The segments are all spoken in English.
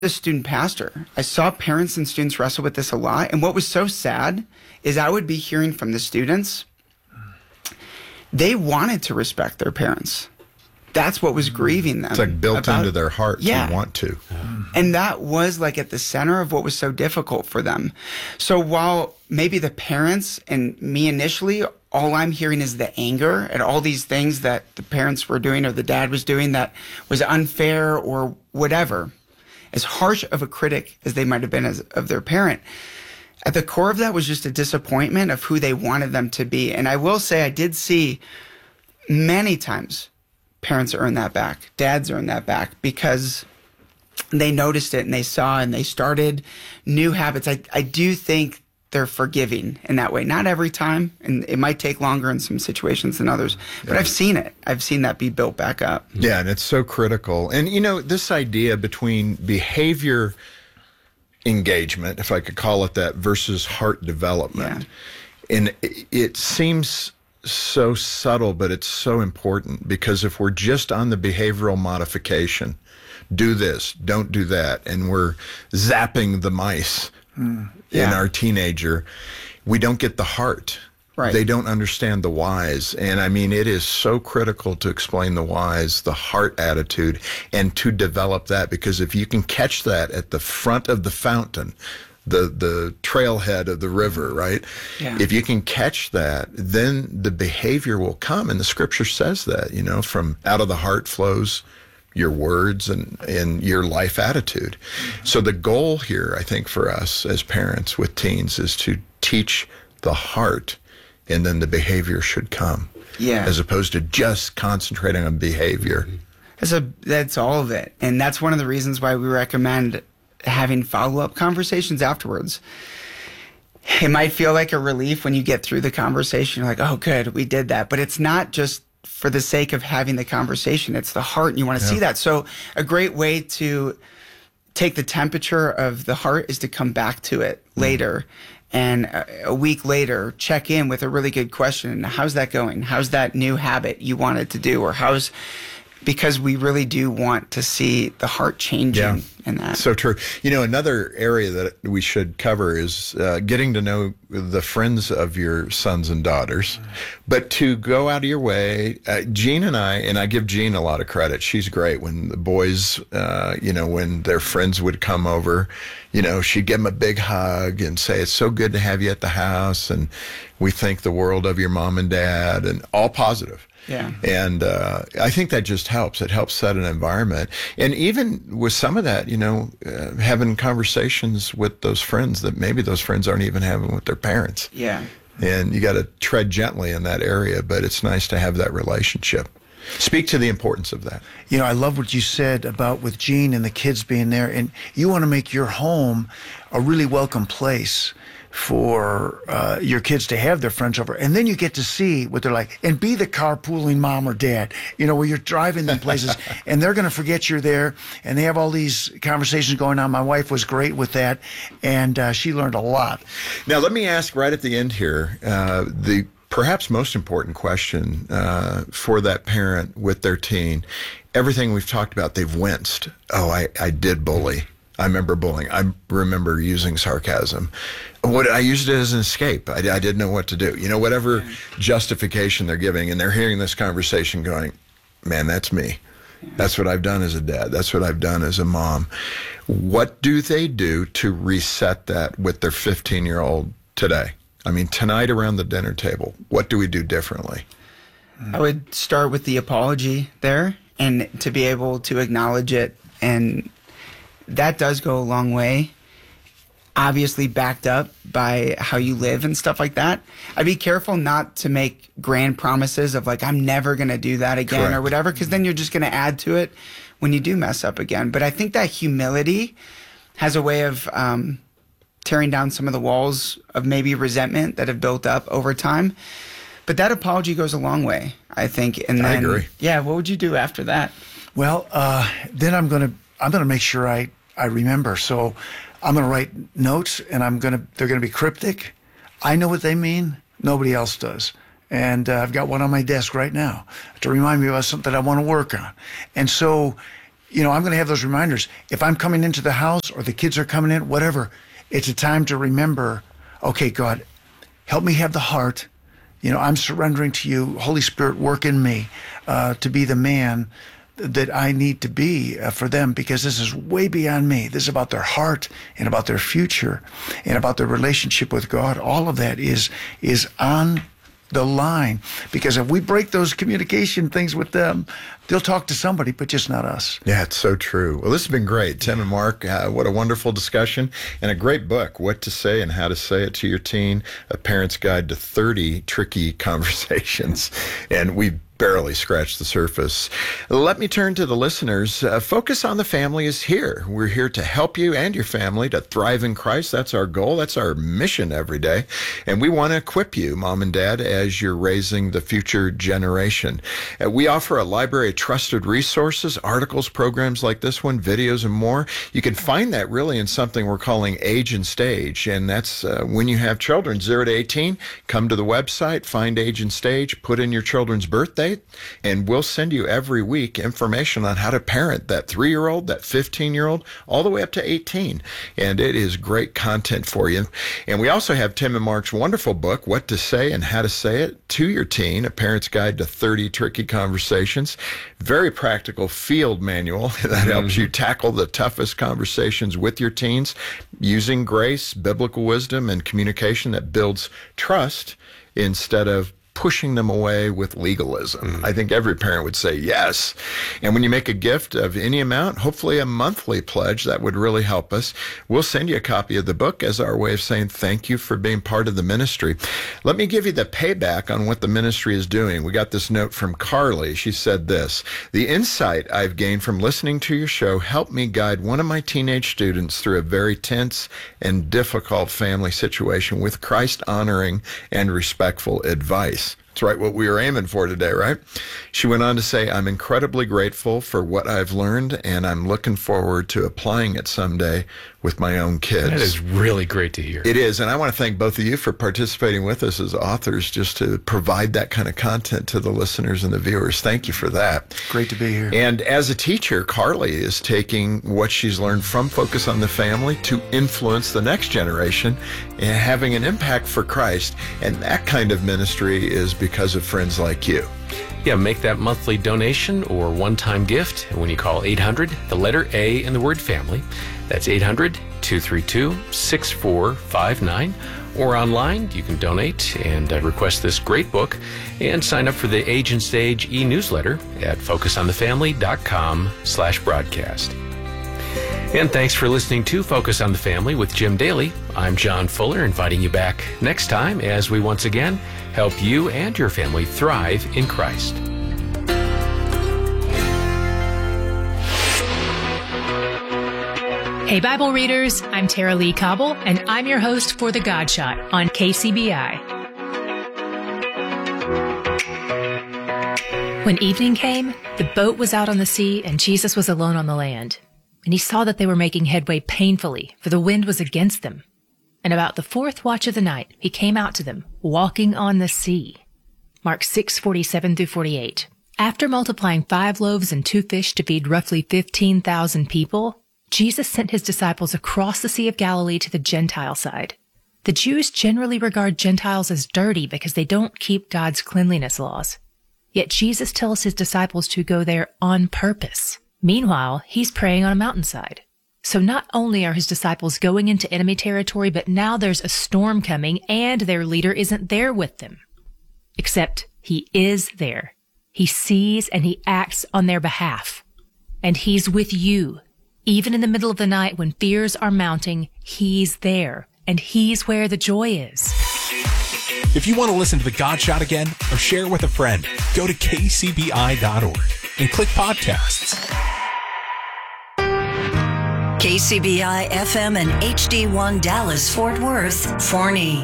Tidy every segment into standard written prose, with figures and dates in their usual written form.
a student pastor, I saw parents and students wrestle with this a lot. And what was so sad is I would be hearing from the students, they wanted to respect their parents. That's what was grieving them. It's like built into their heart to want to. And that was like at the center of what was so difficult for them. So while maybe the parents and me initially, all I'm hearing is the anger at all these things that the parents were doing or the dad was doing that was unfair or whatever, as harsh of a critic as they might have been of their parent, at the core of that was just a disappointment of who they wanted them to be. And I will say I did see many times parents earn that back, dads earn that back, because they noticed it and they saw and they started new habits. I do think they're forgiving in that way. Not every time, and it might take longer in some situations than others, but I've seen it. I've seen that be built back up. Yeah, and it's so critical. And, you know, this idea between behavior engagement, if I could call it that, versus heart development. Yeah. And it seems so subtle, but it's so important, because if we're just on the behavioral modification, do this, don't do that, and we're zapping the mice in our teenager, we don't get the heart. Right. They don't understand the whys. And I mean, it is so critical to explain the whys, the heart attitude, and to develop that, because if you can catch that at the front of the fountain, the trailhead of the river, right? Yeah. If you can catch that, then the behavior will come. And the scripture says that, you know, from out of the heart flows your words and your life attitude. So the goal here, I think, for us as parents with teens is to teach the heart, and then the behavior should come. Yeah. As opposed to just concentrating on behavior. That's all of it. And that's one of the reasons why we recommend having follow-up conversations afterwards. It might feel like a relief when you get through the conversation. You're like, oh, good, we did that. But it's not just for the sake of having the conversation. It's the heart, and you want to see that. So a great way to take the temperature of the heart is to come back to it later. And a week later, check in with a really good question. How's that going? How's that new habit you wanted to do? Or because we really do want to see the heart changing in that. So true. You know, another area that we should cover is getting to know the friends of your sons and daughters, but to go out of your way. Jean and I give Jean a lot of credit. She's great. When the boys, when their friends would come over, you know, she'd give them a big hug and say, it's so good to have you at the house, and we think the world of your mom and dad, and all positive. Yeah. And I think that just helps. It helps set an environment. And even with some of that, you know, having conversations with those friends that maybe those friends aren't even having with their parents. Yeah. And you got to tread gently in that area, but it's nice to have that relationship. Speak to the importance of that. You know, I love what you said about with Jean and the kids being there. And you want to make your home a really welcome place for your kids to have their friends over, and then you get to see what they're like, and be the carpooling mom or dad, you know, where you're driving them places and they're going to forget you're there, and they have all these conversations going on. My wife was great with that, and she learned a lot. Now, let me ask right at the end here, the perhaps most important question for that parent with their teen. Everything we've talked about, they've winced. Oh, I did bully. I remember bullying. I remember using sarcasm. I used it as an escape. I didn't know what to do. You know, whatever justification they're giving, and they're hearing this conversation going, man, that's me. That's what I've done as a dad. That's what I've done as a mom. What do they do to reset that with their 15-year-old today? I mean, tonight around the dinner table, what do we do differently? I would start with the apology there, and to be able to acknowledge it, and that does go a long way. Obviously backed up by how you live and stuff like that. I'd be careful not to make grand promises of like, I'm never going to do that again. Correct. Or whatever, because then you're just going to add to it when you do mess up again. But I think that humility has a way of tearing down some of the walls of maybe resentment that have built up over time. But that apology goes a long way, I think. And then, I agree. Yeah, what would you do after that? Well, then I'm going to make sure I remember. So I'm going to write notes, and they're going to be cryptic. I know what they mean. Nobody else does. And I've got one on my desk right now to remind me about something that I want to work on. And so I'm going to have those reminders. If I'm coming into the house or the kids are coming in, whatever, it's a time to remember, okay, God, help me have the heart. I'm surrendering to you. Holy Spirit, work in me to be the man that I need to be for them, because this is way beyond me. This is about their heart and about their future and about their relationship with God. All of that is on the line, because if we break those communication things with them, they'll talk to somebody, but just not us. Yeah, it's so true. Well, this has been great. Tim and Mark, what a wonderful discussion and a great book, What to Say and How to Say It to Your Teen, A Parent's Guide to 30 Tricky Conversations. And we barely scratched the surface. Let me turn to the listeners. Focus on the Family is here. We're here to help you and your family to thrive in Christ. That's our goal. That's our mission every day. And we want to equip you, Mom and Dad, as you're raising the future generation. We offer a library of trusted resources, articles, programs like this one, videos, and more. You can find that really in something we're calling Age and Stage. And that's when you have children 0 to 18, come to the website, find Age and Stage, put in your children's birthday, and we'll send you every week information on how to parent that 3-year-old, that 15-year-old, all the way up to 18. And it is great content for you. And we also have Tim and Mark's wonderful book, What to Say and How to Say It to Your Teen, A Parent's Guide to 30 Tricky Conversations. Very practical field manual that helps you tackle the toughest conversations with your teens using grace, biblical wisdom, and communication that builds trust instead of pushing them away with legalism. I think every parent would say yes. And when you make a gift of any amount, hopefully a monthly pledge, that would really help us. We'll send you a copy of the book as our way of saying thank you for being part of the ministry. Let me give you the payback on what the ministry is doing. We got this note from Carly. She said this: the insight I've gained from listening to your show helped me guide one of my teenage students through a very tense and difficult family situation with Christ-honoring and respectful advice. That's right, what we were aiming for today, right? She went on to say, I'm incredibly grateful for what I've learned, and I'm looking forward to applying it someday with my own kids. That is really great to hear. It is, and I want to thank both of you for participating with us as authors, just to provide that kind of content to the listeners and the viewers. Thank you for that. Great to be here. And as a teacher, Carly is taking what she's learned from Focus on the Family to influence the next generation and having an impact for Christ. And that kind of ministry is because of friends like you. Yeah, make that monthly donation or one-time gift when you call 800, the letter A and the word family. That's 800-232-6459. Or online, you can donate and request this great book and sign up for the Age and Stage e-newsletter at focusonthefamily.com/broadcast. And thanks for listening to Focus on the Family with Jim Daly. I'm John Fuller, inviting you back next time as we once again help you and your family thrive in Christ. Hey, Bible readers, I'm Tara Lee Cobble, and I'm your host for The God Shot on KCBI. When evening came, the boat was out on the sea, and Jesus was alone on the land. And he saw that they were making headway painfully, for the wind was against them. And about the 4th watch of the night, he came out to them, walking on the sea. Mark 6:47-48. After multiplying 5 loaves and 2 fish to feed roughly 15,000 people, Jesus sent his disciples across the Sea of Galilee to the Gentile side. The Jews generally regard Gentiles as dirty because they don't keep God's cleanliness laws. Yet Jesus tells his disciples to go there on purpose. Meanwhile, he's praying on a mountainside. So not only are his disciples going into enemy territory, but now there's a storm coming and their leader isn't there with them. Except he is there. He sees and he acts on their behalf. And he's with you. Even in the middle of the night when fears are mounting, he's there. And he's where the joy is. If you want to listen to The God Shot again or share with a friend, go to kcbi.org and click podcasts. KCBI FM and HD1 Dallas Fort Worth, Forney.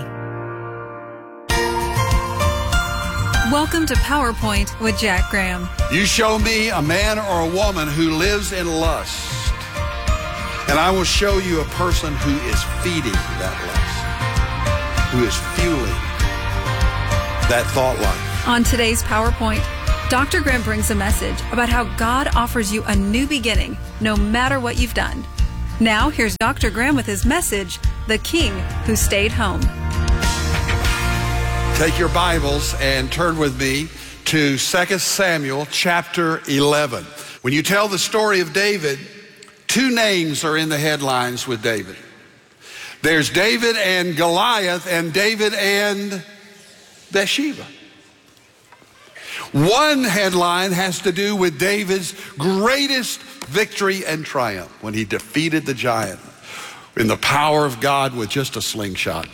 Welcome to PowerPoint with Jack Graham. You show me a man or a woman who lives in lust, and I will show you a person who is feeding that lust, who is fueling that thought life. On today's PowerPoint, Dr. Graham brings a message about how God offers you a new beginning, no matter what you've done. Now, here's Dr. Graham with his message, The King Who Stayed Home. Take your Bibles and turn with me to 2 Samuel chapter 11. When you tell the story of David, two names are in the headlines with David. There's David and Goliath, and David and Bathsheba. One headline has to do with David's greatest victory and triumph when he defeated the giant in the power of God with just a slingshot.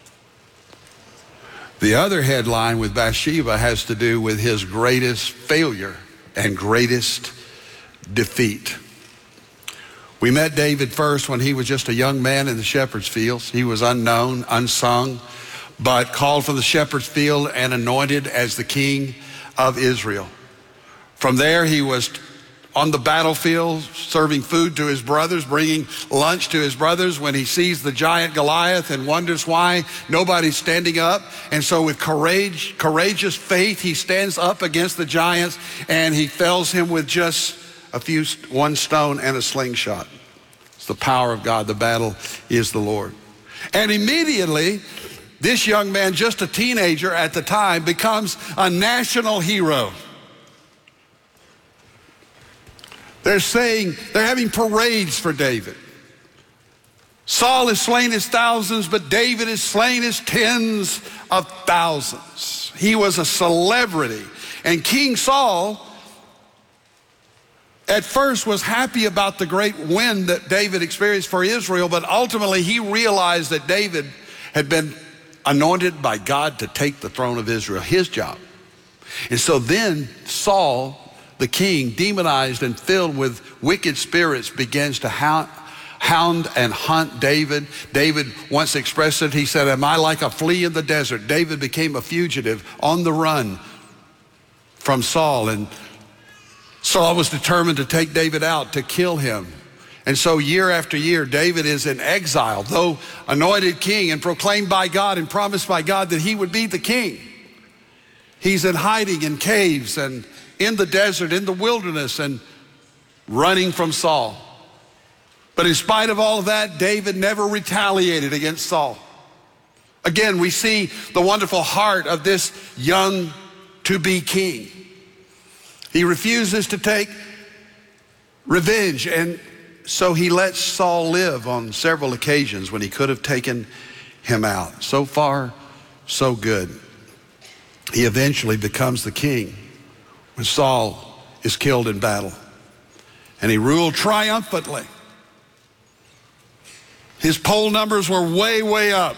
The other headline with Bathsheba has to do with his greatest failure and greatest defeat. We met David first when he was just a young man in the shepherd's fields. He was unknown, unsung, but called from the shepherd's field and anointed as the king of Israel. From there, he was on the battlefield, serving food to his brothers, bringing lunch to his brothers when he sees the giant Goliath and wonders why nobody's standing up. And so with courageous faith, he stands up against the giants and he fells him with just one stone and a slingshot. It's the power of God. The battle is the Lord. And immediately, this young man, just a teenager at the time, becomes a national hero. They're having parades for David. Saul has slain his thousands, but David has slain his tens of thousands. He was a celebrity. And King Saul, at first, was happy about the great win that David experienced for Israel, but ultimately he realized that David had been anointed by God to take the throne of Israel, his job. And so then Saul, the king, demonized and filled with wicked spirits, begins to hound and hunt David. David once expressed it. He said, "Am I like a flea in the desert?" David became a fugitive on the run from Saul. And Saul was determined to take David out, to kill him. And so year after year, David is in exile, though anointed king and proclaimed by God and promised by God that he would be the king. He's in hiding in caves and in the desert, in the wilderness, and running from Saul. But in spite of all of that, David never retaliated against Saul. Again, we see the wonderful heart of this young to-be king. He refuses to take revenge, and so he lets Saul live on several occasions when he could have taken him out. So far, so good. He eventually becomes the king when Saul is killed in battle. And he ruled triumphantly. His poll numbers were way, way up.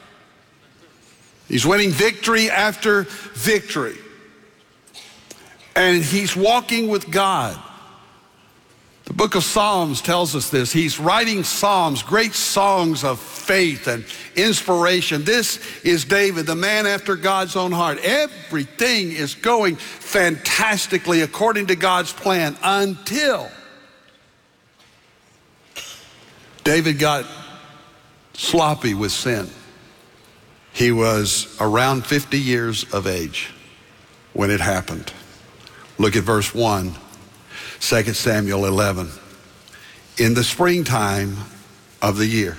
He's winning victory after victory. And he's walking with God. The book of Psalms tells us this. He's writing psalms, great songs of faith and inspiration. This is David, the man after God's own heart. Everything is going fantastically according to God's plan until David got sloppy with sin. He was around 50 years of age when it happened. Look at verse 1. 2 Samuel 11. In the springtime of the year,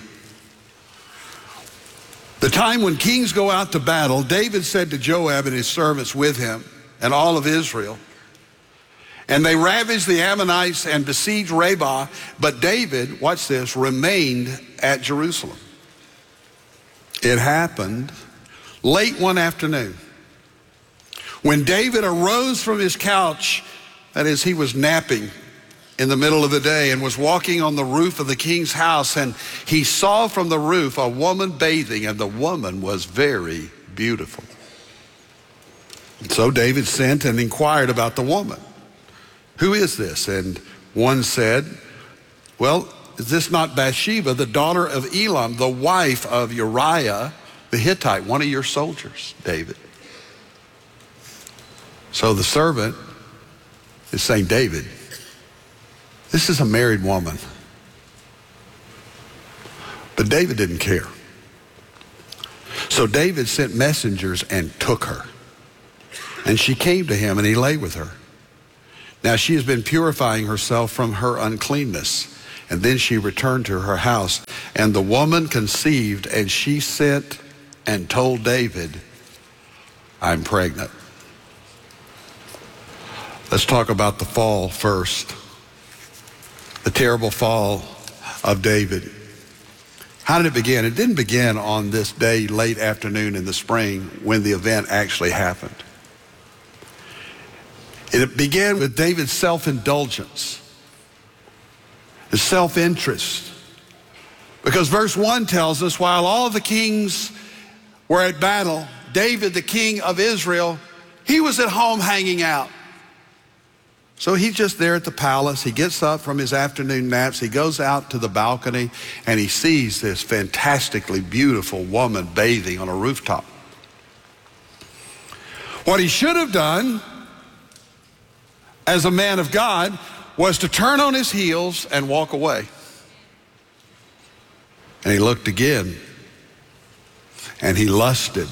the time when kings go out to battle, David said to Joab and his servants with him and all of Israel, and they ravaged the Ammonites and besieged Rabbah, but David, watch this, remained at Jerusalem. It happened late one afternoon when David arose from his couch. That is, he was napping in the middle of the day and was walking on the roof of the king's house, and he saw from the roof a woman bathing, and the woman was very beautiful. And so David sent and inquired about the woman. Who is this? And one said, well, is this not Bathsheba, the daughter of Elam, the wife of Uriah the Hittite, one of your soldiers, David? So the servant is saying, David, this is a married woman. But David didn't care. So David sent messengers and took her. And she came to him, and he lay with her. Now she has been purifying herself from her uncleanness. And then she returned to her house. And the woman conceived, and she sent and told David, I'm pregnant. Let's talk about the fall first. The terrible fall of David. How did it begin? It didn't begin on this day, late afternoon in the spring, when the event actually happened. It began with David's self-indulgence, his self-interest. Because verse 1 tells us, while all the kings were at battle, David, the king of Israel, he was at home hanging out. So he's just there at the palace. He gets up from his afternoon naps. He goes out to the balcony, and he sees this fantastically beautiful woman bathing on a rooftop. What he should have done as a man of God was to turn on his heels and walk away. And he looked again, and he lusted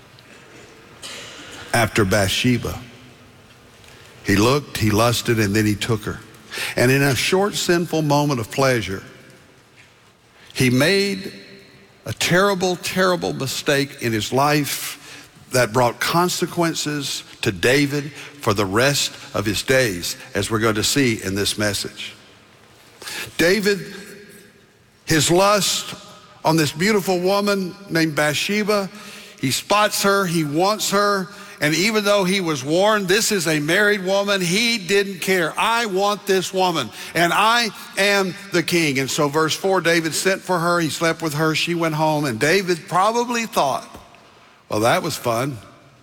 after Bathsheba. He looked, he lusted, and then he took her. And in a short, sinful moment of pleasure, he made a terrible, terrible mistake in his life that brought consequences to David for the rest of his days, as we're going to see in this message. David, his lust on this beautiful woman named Bathsheba, he spots her, he wants her, and even though he was warned, this is a married woman, he didn't care. I want this woman, and I am the king. And so verse 4, David sent for her, he slept with her, she went home, and David probably thought, well, that was fun.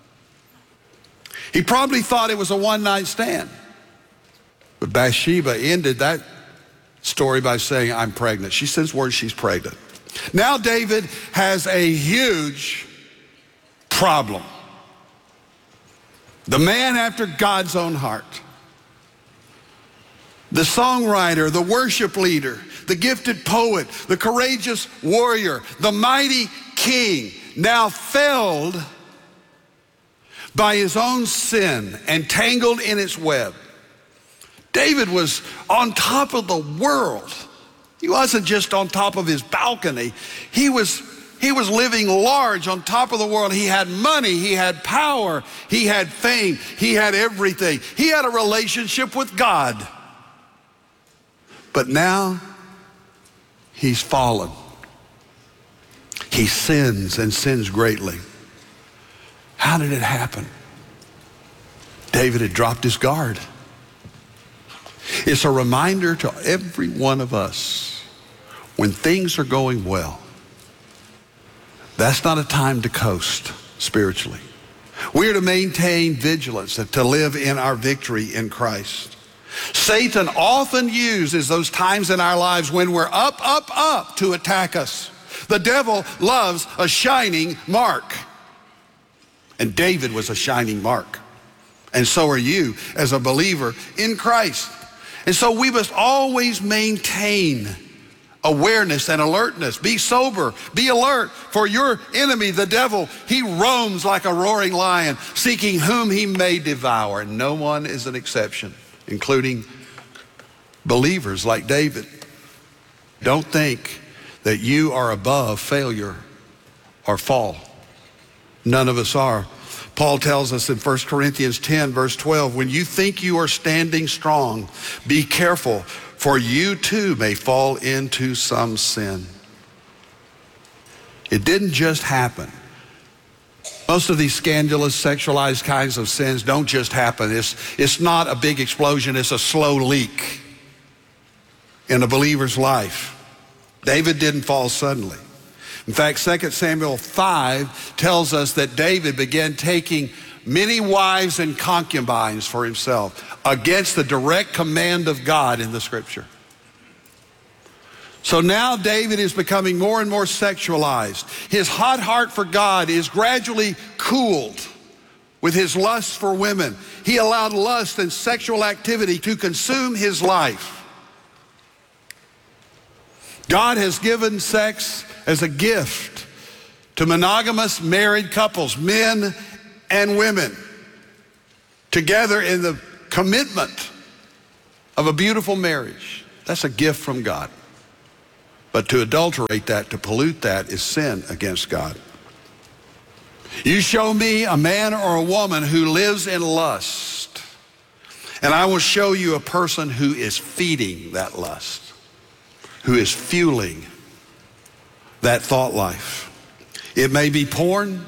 He probably thought it was a one-night stand. But Bathsheba ended that story by saying, I'm pregnant. She sends word she's pregnant. Now David has a huge problem. The man after God's own heart. The songwriter, the worship leader, the gifted poet, the courageous warrior, the mighty king, now felled by his own sin and tangled in its web. David was on top of the world. He wasn't just on top of his balcony. He was living large on top of the world. He had money, he had power, he had fame, he had everything. He had a relationship with God. But now he's fallen. He sins and sins greatly. How did it happen? David had dropped his guard. It's a reminder to every one of us, when things are going well, that's not a time to coast spiritually. We are to maintain vigilance, to live in our victory in Christ. Satan often uses those times in our lives when we're up to attack us. The devil loves a shining mark. And David was a shining mark. And so are you as a believer in Christ. And so we must always maintain awareness and alertness. Be sober, be alert, for your enemy, the devil, he roams like a roaring lion, seeking whom he may devour. And no one is an exception, including believers like David. Don't think that you are above failure or fall. None of us are. Paul tells us in 1 Corinthians 10, verse 12, when you think you are standing strong, be careful, for you too may fall into some sin. It didn't just happen. Most of these scandalous, sexualized kinds of sins don't just happen. It's not a big explosion, it's a slow leak in a believer's life. David didn't fall suddenly. In fact, 2 Samuel 5 tells us that David began taking many wives and concubines for himself against the direct command of God in the scripture. So now David is becoming more and more sexualized. His hot heart for God is gradually cooled with his lust for women. He allowed lust and sexual activity to consume his life. God has given sex as a gift to monogamous married couples, men and women. together in the commitment of a beautiful marriage. That's a gift from God. But to adulterate that, to pollute that, is sin against God. You show me a man or a woman who lives in lust, and I will show you a person who is feeding that lust, who is fueling that thought life. It may be porn.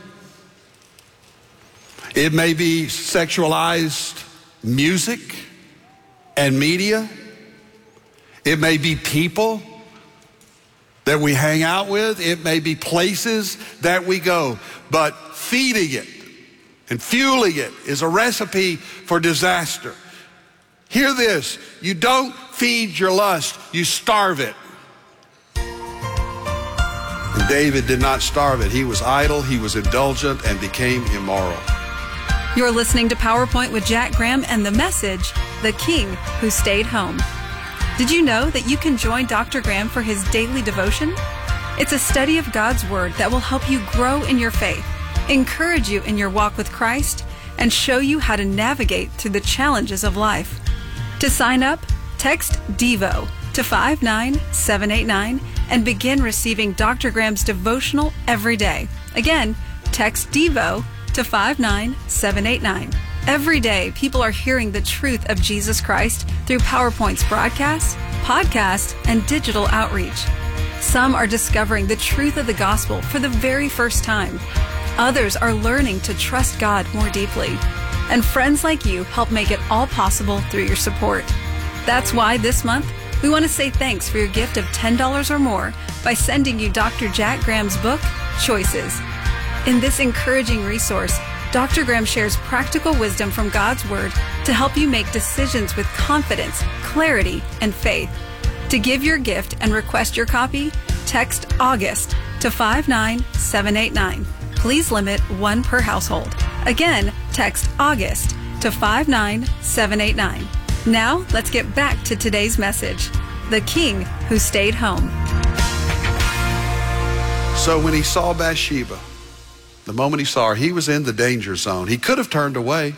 It may be sexualized music and media. It may be people that we hang out with. It may be places that we go. But feeding it and fueling it is a recipe for disaster. Hear this: you don't feed your lust, you starve it. And David did not starve it. He was idle, he was indulgent, and became immoral. You're listening to PowerPoint with Jack Graham and the message, The King Who Stayed Home. Did you know that you can join Dr. Graham for his daily devotion? It's a study of God's Word that will help you grow in your faith, encourage you in your walk with Christ, and show you how to navigate through the challenges of life. To sign up, text DEVO to 59789 and begin receiving Dr. Graham's devotional every day. Again, text DEVO to 59789. Every day, people are hearing the truth of Jesus Christ through PowerPoint's broadcasts, podcasts, and digital outreach. Some are discovering the truth of the gospel for the very first time. Others are learning to trust God more deeply. And friends like you help make it all possible through your support. That's why this month, we want to say thanks for your gift of $10 or more by sending you Dr. Jack Graham's book, Choices. In this encouraging resource, Dr. Graham shares practical wisdom from God's Word to help you make decisions with confidence, clarity, and faith. To give your gift and request your copy, text AUGUST to 59789. Please limit one per household. Again, text AUGUST to 59789. Now, let's get back to today's message, The King Who Stayed Home. So when he saw Bathsheba, the moment he saw her, he was in the danger zone. He could have turned away,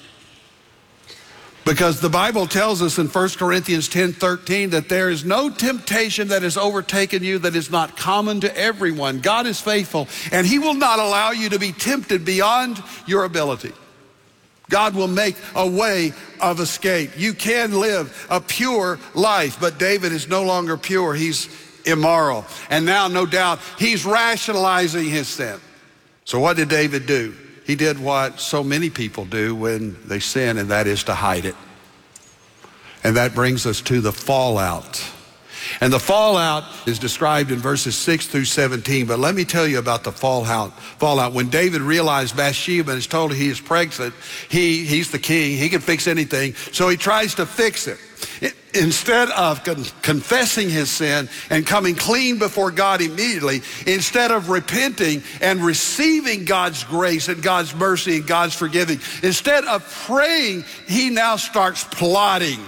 because the Bible tells us in 1 Corinthians 10:13 that there is no temptation that has overtaken you that is not common to everyone. God is faithful, and he will not allow you to be tempted beyond your ability. God will make a way of escape. You can live a pure life, but David is no longer pure. He's immoral. And now, no doubt, he's rationalizing his sin. So what did David do? He did what so many people do when they sin, and that is to hide it. And that brings us to the fallout. And the fallout is described in verses 6 through 17. But let me tell you about the fallout. When David realized Bathsheba and is told he is pregnant, he's the king. He can fix anything. So he tries to fix it. Instead of confessing his sin and coming clean before God immediately, instead of repenting and receiving God's grace and God's mercy and God's forgiving, instead of praying, he now starts plotting.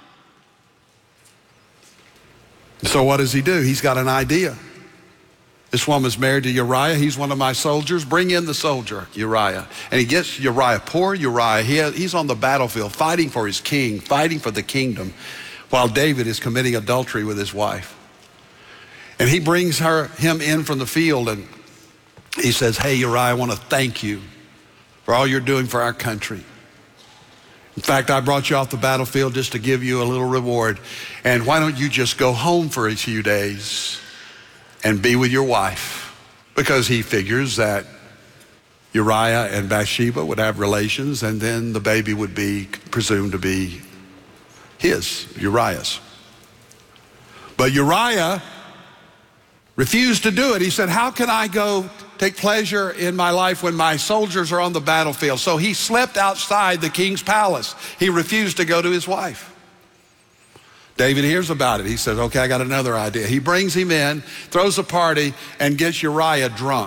So what does he do? He's got an idea. This woman's married to Uriah. He's one of my soldiers. Bring in the soldier, Uriah. And he gets Uriah. Poor Uriah. He's on the battlefield fighting for his king, fighting for the kingdom, while David is committing adultery with his wife. And he brings him in from the field, and he says, hey, Uriah, I want to thank you for all you're doing for our country. In fact, I brought you off the battlefield just to give you a little reward. And why don't you just go home for a few days and be with your wife? Because he figures that Uriah and Bathsheba would have relations, and then the baby would be presumed to be Uriah's. But Uriah refused to do it. He said, how can I go take pleasure in my life when my soldiers are on the battlefield? So he slept outside the king's palace. He refused to go to his wife. David hears about it. He says, okay, I got another idea. He brings him in, throws a party, and gets Uriah drunk.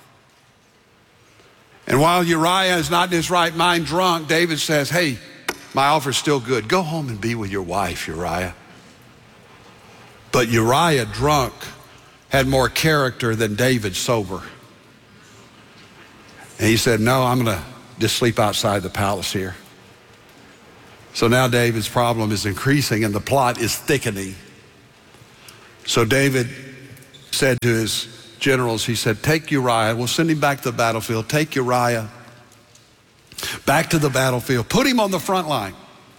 And while Uriah is not in his right mind drunk, David says, hey, my offer's still good. Go home and be with your wife, Uriah. But Uriah drunk had more character than David sober. And he said, no, I'm going to just sleep outside the palace here. So now David's problem is increasing and the plot is thickening. So David said to his generals, he said, take Uriah. We'll send him back to the battlefield. Take Uriah back to the battlefield. Put him on the front line.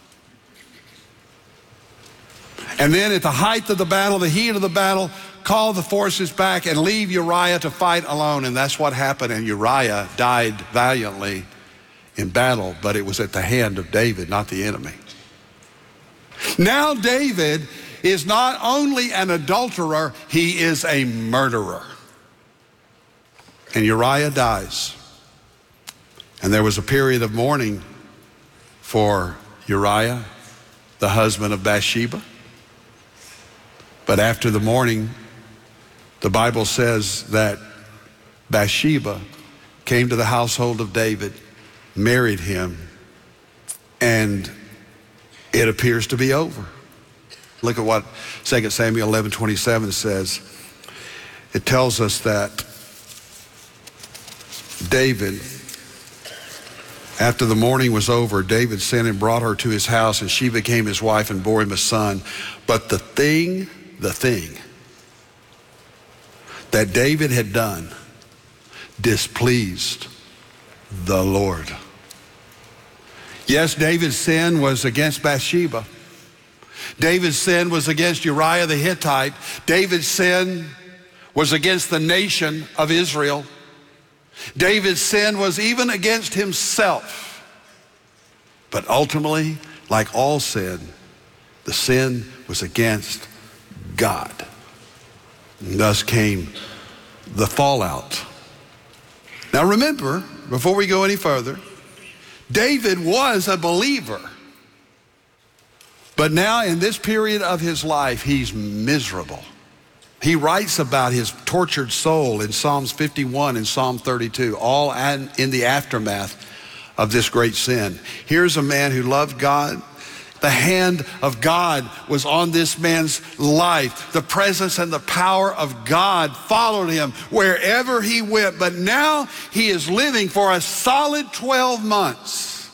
And then at the height of the battle, the heat of the battle, call the forces back and leave Uriah to fight alone. And that's what happened. And Uriah died valiantly in battle, but it was at the hand of David, not the enemy. Now David is not only an adulterer, he is a murderer. And Uriah dies. And there was a period of mourning for Uriah, the husband of Bathsheba. But after the mourning, the Bible says that Bathsheba came to the household of David, married him, and it appears to be over. Look at what 2 Samuel 11:27 says. It tells us that David, after the mourning was over, David sent and brought her to his house, and she became his wife and bore him a son. But the thing that David had done displeased the Lord. Yes, David's sin was against Bathsheba. David's sin was against Uriah the Hittite. David's sin was against the nation of Israel. David's sin was even against himself. But ultimately, like all sin, the sin was against God. And thus came the fallout. Now remember, before we go any further, David was a believer. But now in this period of his life, he's miserable. He writes about his tortured soul in Psalms 51 and Psalm 32, all in the aftermath of this great sin. Here's a man who loved God. The hand of God was on this man's life. The presence and the power of God followed him wherever he went. But now he is living for a solid 12 months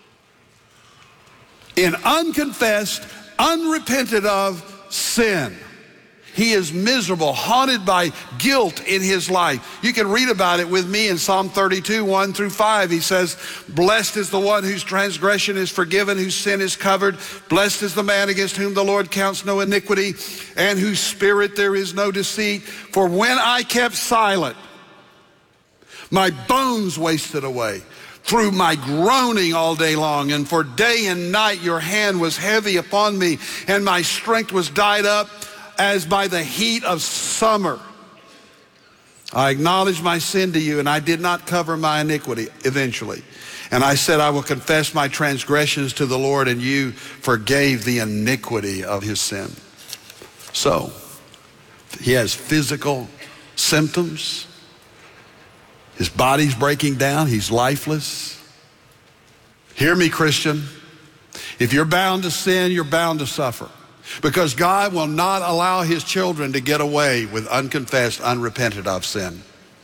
in unconfessed, unrepented of sin. He is miserable, haunted by guilt in his life. You can read about it with me in Psalm 32, 1 through 5. He says, blessed is the one whose transgression is forgiven, whose sin is covered. Blessed is the man against whom the Lord counts no iniquity, and whose spirit there is no deceit. For when I kept silent, my bones wasted away through my groaning all day long. And for day and night your hand was heavy upon me, and my strength was dried up as by the heat of summer. I acknowledged my sin to you, and I did not cover my iniquity eventually. And I said, I will confess my transgressions to the Lord, and you forgave the iniquity of his sin. So, he has physical symptoms. His body's breaking down. He's lifeless. Hear me, Christian. If you're bound to sin, you're bound to suffer. Because God will not allow his children to get away with unconfessed, unrepented of sin.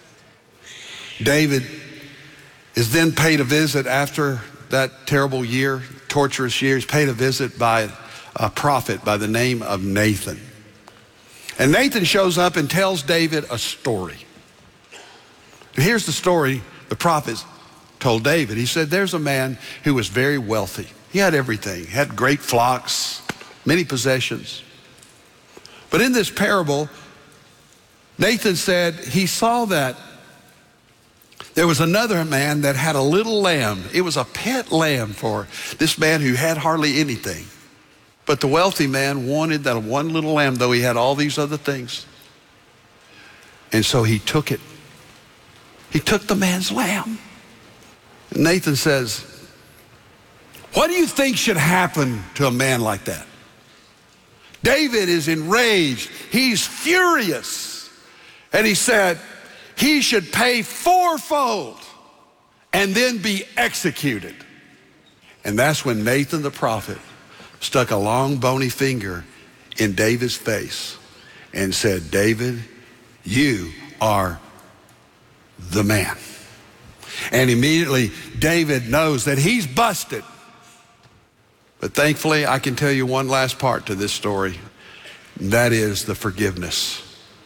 David is then paid a visit after that terrible year, torturous year. He's paid a visit by a prophet by the name of Nathan. And Nathan shows up and tells David a story. And here's the story the prophet told David. He said, there's a man who was very wealthy. He had everything. He had great flocks, many possessions. But in this parable, Nathan said he saw that there was another man that had a little lamb. It was a pet lamb for this man who had hardly anything. But the wealthy man wanted that one little lamb, though he had all these other things. And so he took it. He took the man's lamb. And Nathan says, what do you think should happen to a man like that? David is enraged. He's furious. And he said, he should pay fourfold and then be executed. And that's when Nathan the prophet stuck a long bony finger in David's face and said, David, you are the man. And immediately David knows that he's busted. But thankfully, I can tell you one last part to this story, and that is the forgiveness.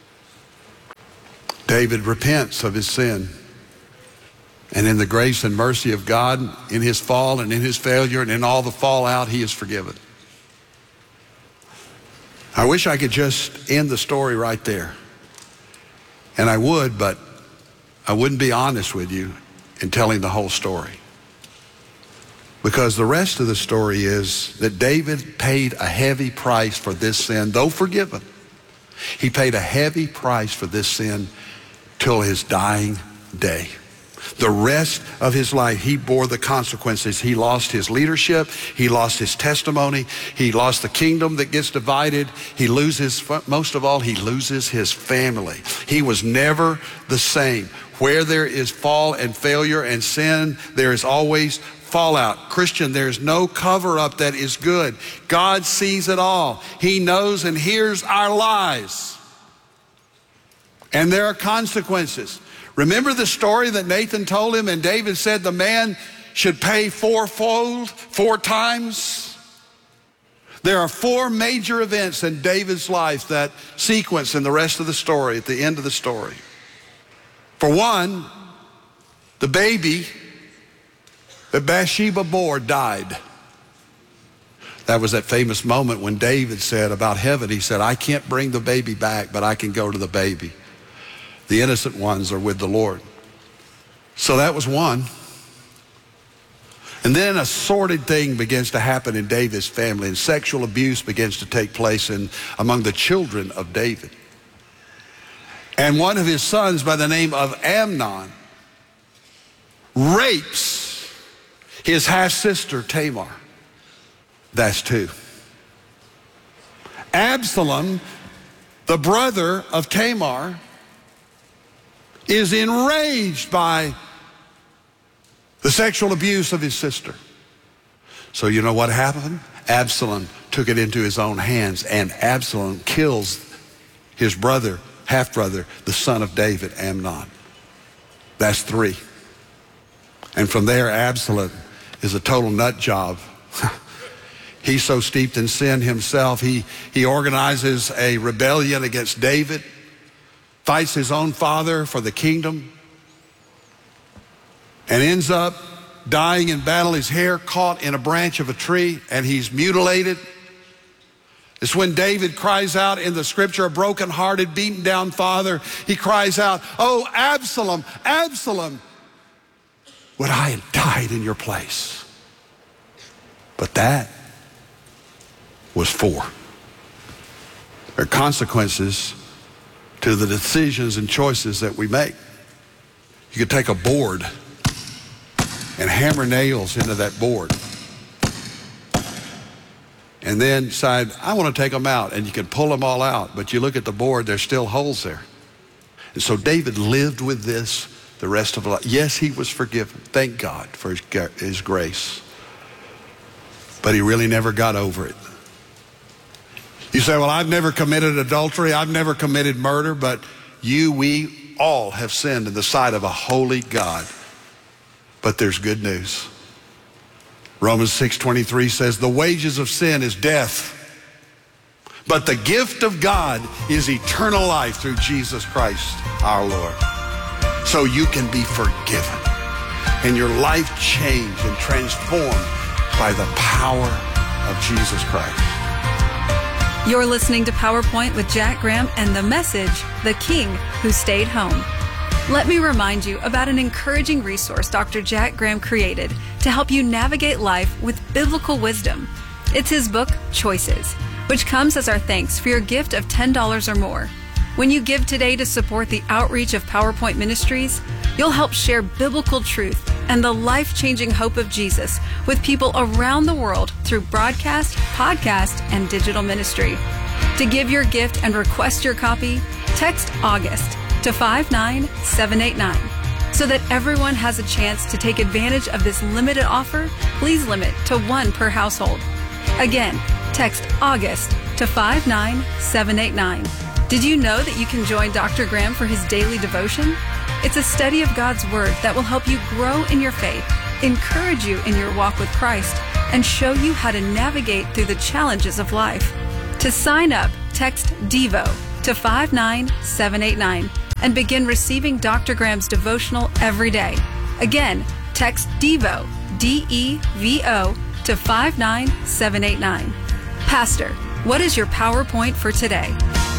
David repents of his sin. And in the grace and mercy of God, in his fall and in his failure and in all the fallout, he is forgiven. I wish I could just end the story right there. And I would, but I wouldn't be honest with you in telling the whole story. Because the rest of the story is that David paid a heavy price for this sin, though forgiven. He paid a heavy price for this sin till his dying day. The rest of his life, he bore the consequences. He lost his leadership. He lost his testimony. He lost the kingdom that gets divided. He loses, most of all, he loses his family. He was never the same. Where there is fall and failure and sin, there is always fallout. Christian, there's no cover up that is good. God sees it all. He knows and hears our lies. And there are consequences. Remember the story that Nathan told him, and David said the man should pay fourfold, 4 times? There are 4 major events in David's life that sequence in the rest of the story, at the end of the story. For one, the baby that Bathsheba bore died. That was that famous moment when David said about heaven, he said, I can't bring the baby back, but I can go to the baby. The innocent ones are with the Lord. So that was one. And then a sordid thing begins to happen in David's family, and sexual abuse begins to take place among the children of David. And one of his sons by the name of Amnon rapes his half-sister Tamar. That's 2. Absalom, the brother of Tamar, is enraged by the sexual abuse of his sister. So you know what happened? Absalom took it into his own hands, and Absalom kills his brother, half-brother, the son of David, Amnon. That's 3. And from there, Absalom is a total nut job. He's so steeped in sin himself, he organizes a rebellion against David, fights his own father for the kingdom, and ends up dying in battle. His hair caught in a branch of a tree, and he's mutilated. It's when David cries out in the scripture, a broken-hearted, beaten down father. He cries out, oh, Absalom, Absalom, would I had died in your place. But that was 4. There are consequences to the decisions and choices that we make. You could take a board and hammer nails into that board and then decide, I want to take them out, and you can pull them all out, but you look at the board, there's still holes there. And so David lived with this the rest of his life. Yes, he was forgiven. Thank God for his grace. But he really never got over it. You say, well, I've never committed adultery. I've never committed murder. But we all have sinned in the sight of a holy God. But there's good news. Romans 6:23 says, the wages of sin is death. But the gift of God is eternal life through Jesus Christ our Lord. So you can be forgiven and your life changed and transformed by the power of Jesus Christ. You're listening to PowerPoint with Jack Graham and the message, The King Who Stayed Home. Let me remind you about an encouraging resource Dr. Jack Graham created to help you navigate life with biblical wisdom. It's his book, Choices, which comes as our thanks for your gift of $10 or more. When you give today to support the outreach of PowerPoint Ministries, you'll help share biblical truth and the life-changing hope of Jesus with people around the world through broadcast, podcast, and digital ministry. To give your gift and request your copy, text August to 59789. So that everyone has a chance to take advantage of this limited offer, please limit to 1 per household. Again, text August to 59789. Did you know that you can join Dr. Graham for his daily devotion? It's a study of God's Word that will help you grow in your faith, encourage you in your walk with Christ, and show you how to navigate through the challenges of life. To sign up, text DEVO to 59789 and begin receiving Dr. Graham's devotional every day. Again, text DEVO, D-E-V-O, to 59789. Pastor, what is your PowerPoint for today?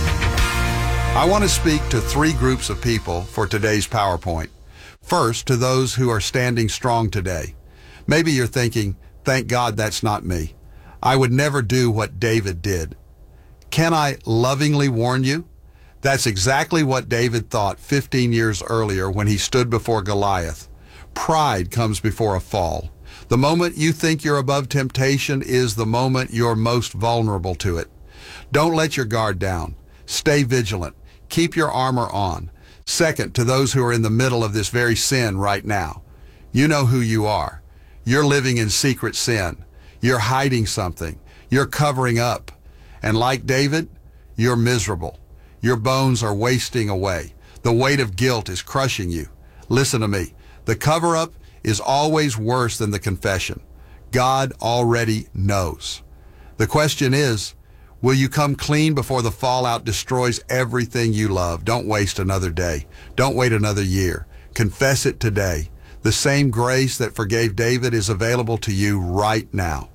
I want to speak to three groups of people for today's PowerPoint. First, to those who are standing strong today. Maybe you're thinking, thank God that's not me. I would never do what David did. Can I lovingly warn you? That's exactly what David thought 15 years earlier when he stood before Goliath. Pride comes before a fall. The moment you think you're above temptation is the moment you're most vulnerable to it. Don't let your guard down. Stay vigilant. Keep your armor on. Second, to those who are in the middle of this very sin right now, you know who you are. You're living in secret sin. You're hiding something. You're covering up. And like David, you're miserable. Your bones are wasting away. The weight of guilt is crushing you. Listen to me. The cover-up is always worse than the confession. God already knows. The question is, will you come clean before the fallout destroys everything you love? Don't waste another day. Don't wait another year. Confess it today. The same grace that forgave David is available to you right now.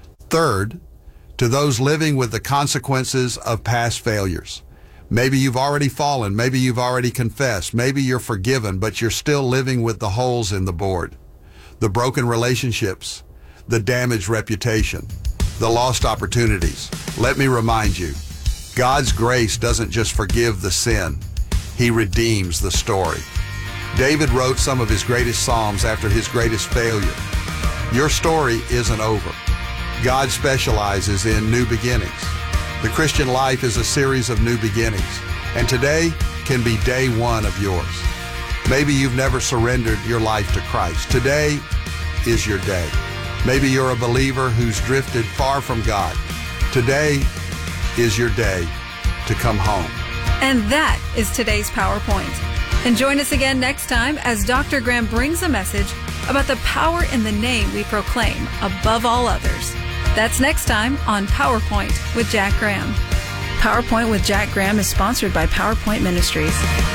Third, to those living with the consequences of past failures. Maybe you've already fallen. Maybe you've already confessed. Maybe you're forgiven, but you're still living with the holes in the board. The broken relationships, the damaged reputation, the lost opportunities. Let me remind you, God's grace doesn't just forgive the sin. He redeems the story. David wrote some of his greatest psalms after his greatest failure. Your story isn't over. God specializes in new beginnings. The Christian life is a series of new beginnings, and today can be day one of yours. Maybe you've never surrendered your life to Christ. Today is your day. Maybe you're a believer who's drifted far from God. Today is your day to come home. And that is today's PowerPoint. And join us again next time as Dr. Graham brings a message about the power in the name we proclaim above all others. That's next time on PowerPoint with Jack Graham. PowerPoint with Jack Graham is sponsored by PowerPoint Ministries.